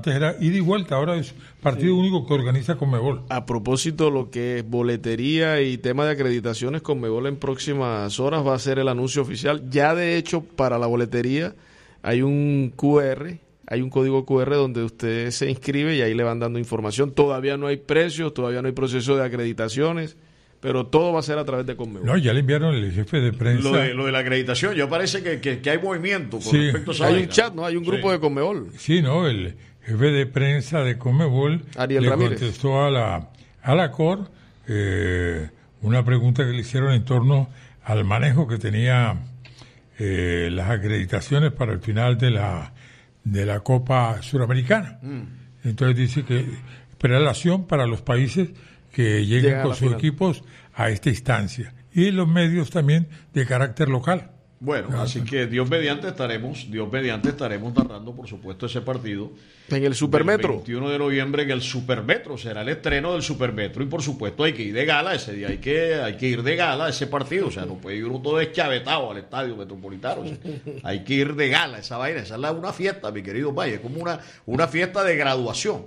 Antes era ida y vuelta, ahora es partido único que organiza Conmebol. A propósito, lo que es boletería y tema de acreditaciones, Conmebol en próximas horas va a hacer el anuncio oficial. Ya de hecho, para la boletería hay un QR, hay un código QR donde usted se inscribe y ahí le van dando información. Todavía no hay precios, todavía no hay proceso de acreditaciones, pero todo va a ser a través de Conmebol. No, ya le enviaron el jefe de prensa. Lo de la acreditación, ya parece que hay movimiento con respecto a esa Hay vaina. un chat, ¿no? Hay un grupo de Conmebol. Sí, ¿no? El jefe de prensa de Conmebol Ariel le Ramírez contestó a la COR una pregunta que le hicieron en torno al manejo que tenía las acreditaciones para el final de la Copa Suramericana. Entonces dice que prelación para los países que lleguen con sus equipos a esta instancia y los medios también de carácter local. Bueno, así que Dios mediante estaremos narrando, por supuesto, ese partido en el Supermetro. El 21 de noviembre en el Supermetro, será el estreno del Supermetro y por supuesto hay que ir de gala ese día, hay que ir de gala a ese partido, o sea, no puede ir uno todo deschavetado al estadio Metropolitano, o sea, hay que ir de gala a esa vaina, esa es una fiesta, mi querido Valle, es como una fiesta de graduación.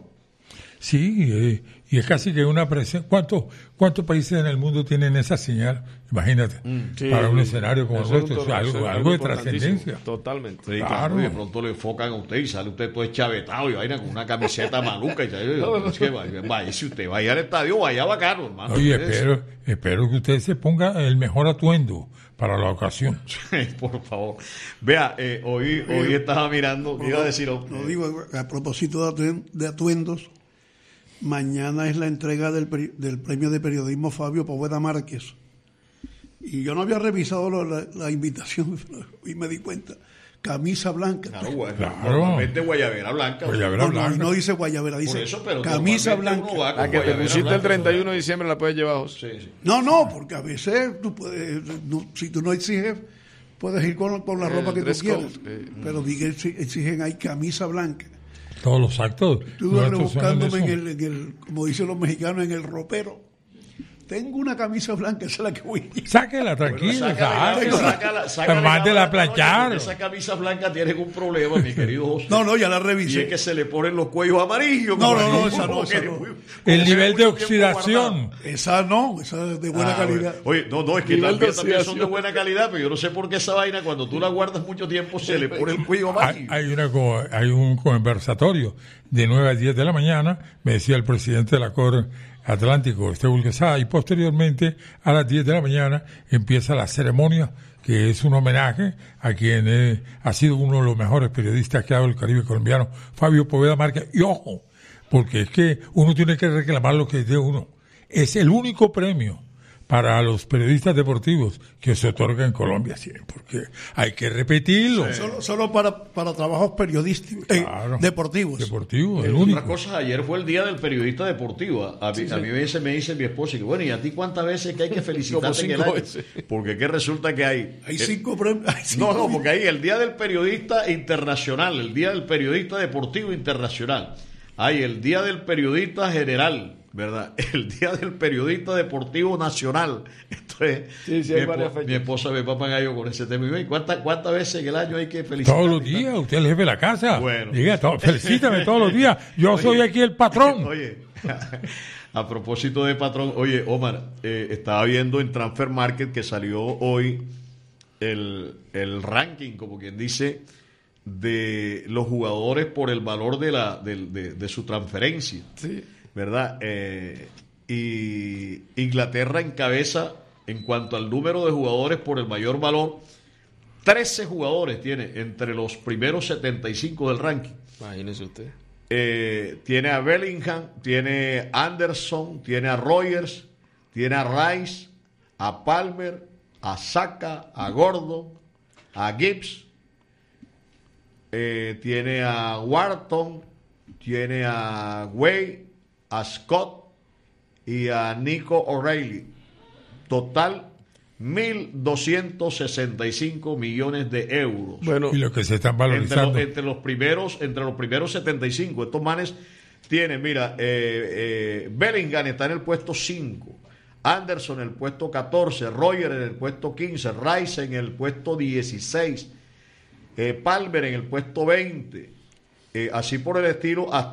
Sí, y es casi que una presencia. ¿Cuántos países en el mundo tienen esa señal? Imagínate, para un escenario como nuestro, o sea, algo de trascendencia. Totalmente. Sí, claro. Y de pronto le enfocan a usted y sale usted todo chavetado y vaina con una camiseta maluca. Es que vaya, si usted vaya al estadio, vaya bacano, hermano. Oye, espero que usted se ponga el mejor atuendo para la ocasión. Por favor. Vea, hoy estaba mirando, iba a decir... Lo digo, a propósito de atuendos, mañana es la entrega del premio de periodismo Fabio Poveda Márquez. Y yo no había revisado la invitación y me di cuenta. Camisa blanca. Claro. Normalmente guayabera blanca. No dice guayabera, dice eso, pero camisa blanca. La que te pusiste el 31 de diciembre la puedes llevar, José. Sí. No, porque a veces tú puedes, si tú no exiges, puedes ir con la ropa que tú quieras. Pero exigen ahí camisa blanca. Todos los actos. Estuve rebuscándome en el, como dicen los mexicanos, en el ropero. Tengo una camisa blanca, esa es la que voy. Sáquela, tranquilo. Sácala. Mándela a planchar. Esa camisa blanca tiene un problema, mi querido José. No, ya la revisé. Y es que se le ponen los cuellos amarillos. No, esa no. El nivel de oxidación. Esa es de buena calidad. Oye, no, es que también son de buena calidad, pero yo no sé por qué esa vaina, cuando tú la guardas mucho tiempo, se le pone el cuello amarillo. Hay un conversatorio de 9 a 10 de la mañana, me decía el presidente de la COR Atlántico, Esteban Quesada, y posteriormente a las 10 de la mañana empieza la ceremonia, que es un homenaje a quien ha sido uno de los mejores periodistas que ha dado el Caribe colombiano, Fabio Poveda Márquez. Y ojo, porque es que uno tiene que reclamar lo que es de uno. Es el único premio para los periodistas deportivos que se otorga en Colombia, sí, porque hay que repetirlo. Solo para trabajos periodísticos, deportivos. El único. Otra cosa, ayer fue el día del periodista deportivo. A mí me dice mi esposa, que bueno, ¿y a ti cuántas veces que hay que felicitarte en el año? Porque que resulta que hay 5 premios. No, porque hay el día del periodista internacional, el día del periodista deportivo internacional. Hay el día del periodista general, ¿verdad? El día del periodista deportivo nacional. Entonces, mi esposa me papa gallo con ese tema. ¿Y cuántas veces en el año hay que felicitar? Todos los días, usted es el jefe de la casa. Bueno. Diga, felicítame todos los días. Yo soy aquí el patrón. Oye, a propósito de patrón, oye, Omar, estaba viendo en Transfer Market que salió hoy el ranking, como quien dice, de los jugadores por el valor de su transferencia. Sí. ¿Verdad? Y Inglaterra encabeza en cuanto al número de jugadores por el mayor valor. 13 jugadores tiene entre los primeros 75 del ranking. Imagínese usted. Tiene a Bellingham, tiene a Anderson, tiene a Rogers, tiene a Rice, a Palmer, a Saka, a Gordon, a Gibbs, tiene a Wharton, tiene a Way, a Scott y a Nico O'Reilly. Total 1.265 millones de euros. Bueno, y lo que se están valorizando entre los primeros 75. Estos manes tienen, mira, Bellingham está en el puesto 5, Anderson en el puesto 14, Roger en el puesto 15, Rice en el puesto 16, Palmer en el puesto 20, así por el estilo,